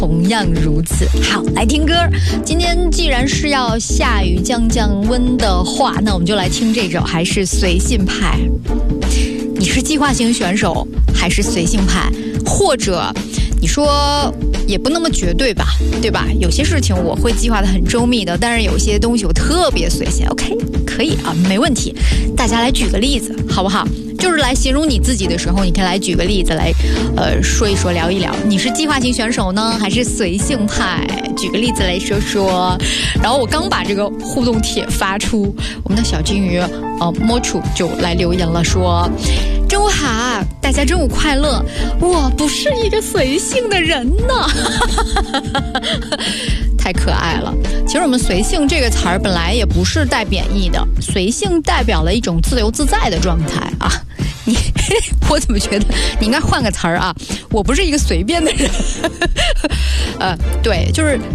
同样如此。好，来听歌。今天既然是要下雨降温的话，那我们就来听这首还是随性派。你是计划型选手还是随性派？或者你说也不那么绝对吧，对吧？有些事情我会计划的很周密的，但是有些东西我特别随性。 OK， 可以啊，没问题。大家来举个例子好不好？就是来形容你自己的时候，你可以来举个例子来说一说，聊一聊你是计划型选手呢还是随性派？举个例子来说说。然后我刚把这个互动帖发出，我们的小金鱼摸楚就来留言了，说中午好，大家中午快乐，我不是一个随性的人呢。太可爱了。其实我们随性这个词儿本来也不是带贬义的，随性代表了一种自由自在的状态啊。我怎么觉得你应该换个词儿啊？我不是一个随便的人。对，就是